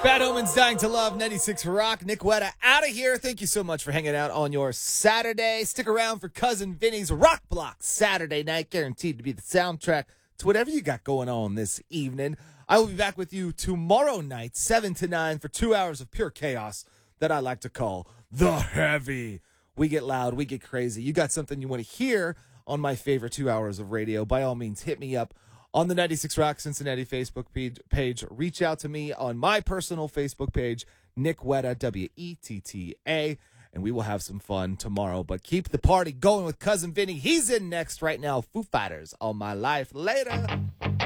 Bad Omens, Dying to Love, 96 Rock. Nick Wetta out of here. Thank you so much for hanging out on your Saturday. Stick around for Cousin Vinny's Rock Block Saturday night, guaranteed to be the soundtrack to whatever you got going on this evening. I will be back with you tomorrow night, 7 to 9, for 2 hours of pure chaos that I like to call The Heavy. We get loud, we get crazy. You got something you want to hear on my favorite 2 hours of radio, by all means, hit me up on the 96 Rock Cincinnati Facebook page. Reach out to me on my personal Facebook page, Nick Wetta, Wetta, and we will have some fun tomorrow. But keep the party going with Cousin Vinny. He's in next right now. Foo Fighters, All My Life. Later.